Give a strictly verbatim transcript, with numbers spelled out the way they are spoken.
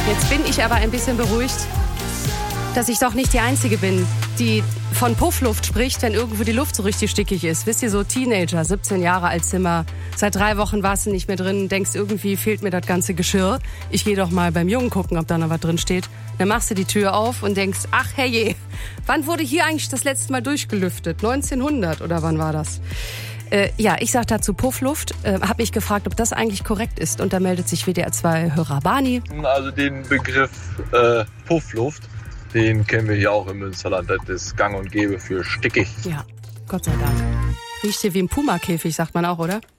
Jetzt bin ich aber ein bisschen beruhigt, dass ich doch nicht die Einzige bin, die von Puffluft spricht, wenn irgendwo die Luft so richtig stickig ist. Wisst ihr, so Teenager, siebzehn Jahre alt Zimmer, seit drei Wochen warst du nicht mehr drin, denkst, irgendwie fehlt mir das ganze Geschirr. Ich gehe doch mal beim Jungen gucken, ob da noch was drin steht. Dann machst du die Tür auf und denkst, ach herrje, wann wurde hier eigentlich das letzte Mal durchgelüftet? neunzehnhundert oder wann war das? Äh, ja, ich sag dazu Puffluft, äh, habe mich gefragt, ob das eigentlich korrekt ist. Und da meldet sich W D R zwei Hörer Bani. Also den Begriff äh, Puffluft, den kennen wir hier auch im Münsterland. Das ist gang und gäbe für stickig. Ja, Gott sei Dank. Riecht hier wie ein Puma-Käfig, sagt man auch, oder?